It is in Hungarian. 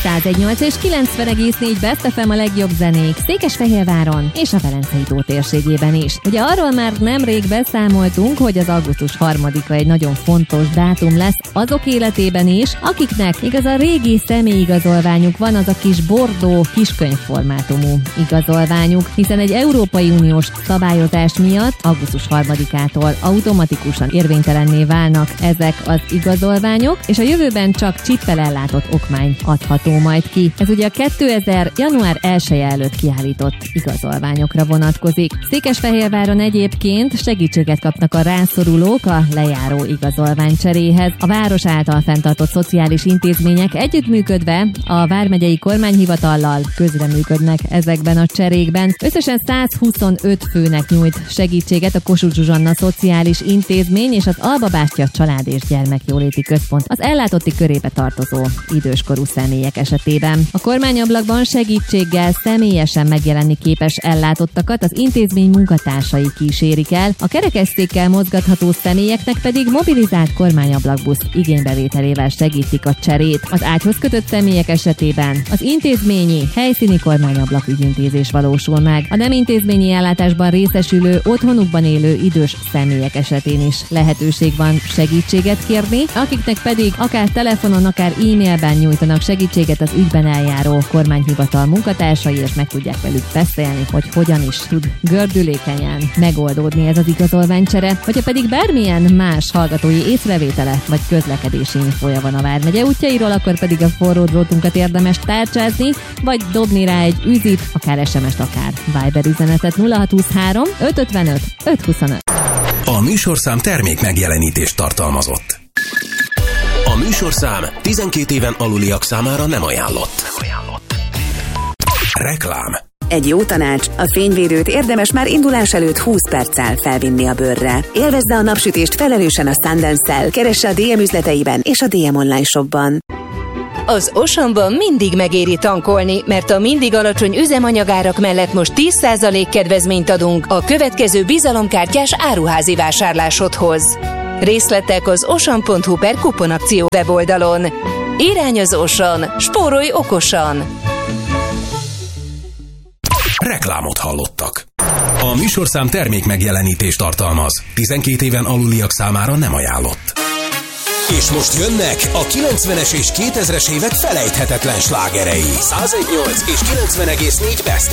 101.8 és 90,4 Best FM a legjobb zenék Székesfehérváron és a Velencei-tó térségében is. Ugye arról már nemrég beszámoltunk, hogy az augusztus 3-a egy nagyon fontos dátum lesz azok életében is, akiknek igaz a régi személyigazolványuk van, az a kis bordó kiskönyvformátumú igazolványuk, hiszen egy Európai Uniós szabályozás miatt augusztus 3-ától automatikusan érvénytelenné válnak ezek az igazolványok, és a jövőben csak csippel ellátott okmány adható majd ki. Ez ugye a 2000. január 1-e előtt kiállított igazolványokra vonatkozik. Székesfehérváron egyébként segítséget kapnak a rászorulók a lejáró igazolványcseréhez. A város által fenntartott szociális intézmények együttműködve a vármegyei kormányhivatallal közreműködnek ezekben a cserékben. Összesen 125 főnek nyújt segítséget a Kossuth Zsuzsanna Szociális Intézmény és az Alba Bástya Család és Gyermekjóléti Központ az ellátotti körébe tartozó időskorú személyek esetében. A kormányablakban segítséggel személyesen megjelenni képes ellátottakat az intézmény munkatársai kísérik el, a kerekesszékkel mozgatható személyeknek pedig mobilizált kormányablakbusz igénybevételével segítik a cserét. Az ágyhoz kötött személyek esetében az intézményi helyszíni kormányablak ügyintézés valósul meg. A nem intézményi ellátásban részesülő, otthonukban élő idős személyek esetén is lehetőség van segítséget kérni, akiknek pedig akár telefonon, akár e-mailben nyújtanak segítséget az ügyben eljáró kormányhivatal munkatársai, és meg tudják velük beszélni, hogy hogyan is tud gördülékenyen megoldódni ez az igazolványcsere, hogyha pedig bármilyen más hallgatói észrevétele vagy közlekedési infója van a vármegye útjairól, akkor pedig a forró drótunkat érdemes tárcsázni, vagy dobni rá egy üzit, akár SMS-t, akár Viber üzenetet 0623 555 525. A műsorszám termék megjelenítést tartalmazott. A műsorszám 12 éven aluliak számára nem ajánlott. Reklám. Egy jó tanács, a fényvédőt érdemes már indulás előtt 20 perccel felvinni a bőrre. Élvezze a napsütést felelősen a Sundance-szel, keresse a DM üzleteiben és a DM online shopban. Az Oceanban mindig megéri tankolni, mert a mindig alacsony üzemanyagárak mellett most 10% kedvezményt adunk a következő bizalomkártyás áruházi vásárlásodhoz. Részletek az ocean.hu/kuponakció weboldalon. Irány az Ocean, spórolj okosan! Reklámot hallottak. A műsorszám termék megjelenítést tartalmaz. 12 éven aluliak számára nem ajánlott. És most jönnek a 90-es és 2000-es évek felejthetetlen slágerei. 101.8 és 90,4 Best